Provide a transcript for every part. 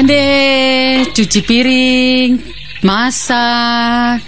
deh, cuci piring, masak.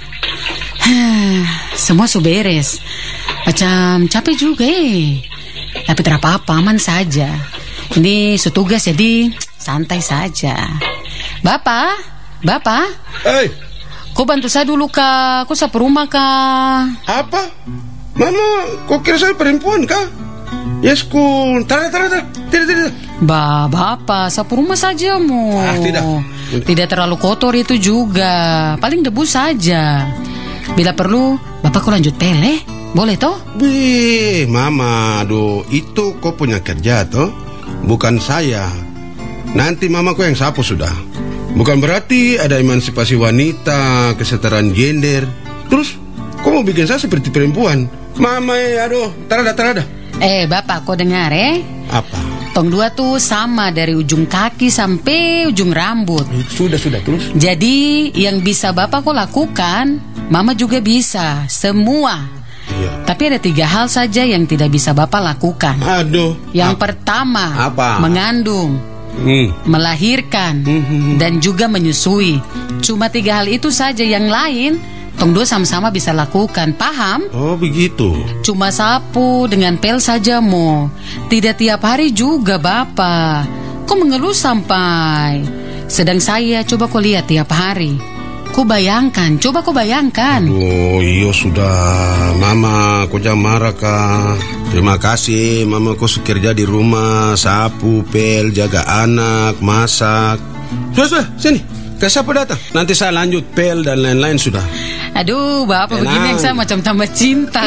Semua sudah beres. Macam capek juga tapi tidak apa-apa, aman saja. Ini setugas jadi santai saja. Bapak. Hei, Kau bantu saya dulu kak, kau sapu rumah kak. apa? Mama, kau kira saya perempuan kah? Yes, tidak. Bapak, sapu rumah saja mu. Tidak. Tidak terlalu kotor itu juga, paling debu saja. Bila perlu, bapak kau lanjut peleh, boleh toh? Wih, Mama, aduh, itu kau punya kerja toh, bukan saya. Nanti Mama kau yang sapu sudah. Bukan berarti ada emansipasi wanita, kesetaraan gender. Terus, kau mau bikin saya seperti perempuan? Mama, aduh, terada. Bapak, kau dengar Apa? Tong dua tuh sama dari ujung kaki sampai ujung rambut. Sudah, terus. Jadi, yang bisa bapak kau lakukan, Mama juga bisa, semua. Iya. Tapi ada 3 hal saja yang tidak bisa bapak lakukan. Aduh. Yang pertama, Apa? mengandung, melahirkan, dan juga menyusui. Cuma 3 hal itu saja, yang lain tong dua sama-sama bisa lakukan, paham? Oh, begitu. Cuma sapu dengan pel saja mo. Tidak tiap hari juga bapak. Kok mengeluh sampai? Sedang saya coba kau lihat tiap hari. Coba kau bayangkan. Oh iya sudah, Mama, kau jangan marah kak. Terima kasih, Mama, kau kerja di rumah, sapu, pel, jaga anak, masak. Sudah, sini, ke siapa datang? Nanti saya lanjut pel dan lain-lain sudah. Aduh, bapak begini yang saya macam tambah cinta.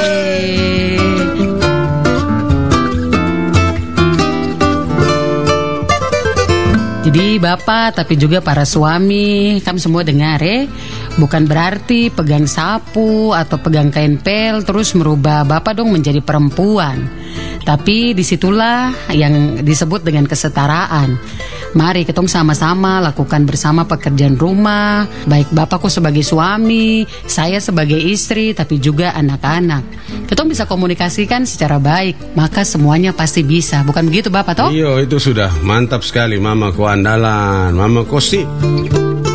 Jadi bapak tapi juga para suami, kami semua dengar bukan berarti pegang sapu atau pegang kain pel terus merubah bapak dong menjadi perempuan. Tapi disitulah yang disebut dengan kesetaraan. Mari ketong sama-sama lakukan bersama pekerjaan rumah. Baik bapakku sebagai suami, saya sebagai istri, tapi juga anak-anak. Ketong bisa komunikasikan secara baik, maka semuanya pasti bisa. Bukan begitu bapak toh? Iya, itu sudah mantap sekali, Mama, kau andalan. Mama, kau sip.